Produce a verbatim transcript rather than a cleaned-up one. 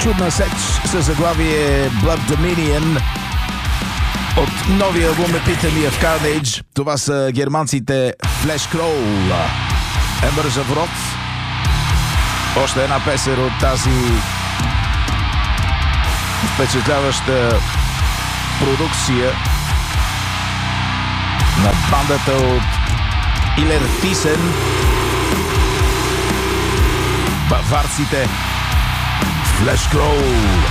чудна сеч със заглавие Blood Dominion от новия албум Epitome of Carnage. Това са германците Flesh Crawl. Embers of Wrath. Още една песен от тази впечатляваща продукция на бандата от Илер Тисен, баварците Flesh Crawl.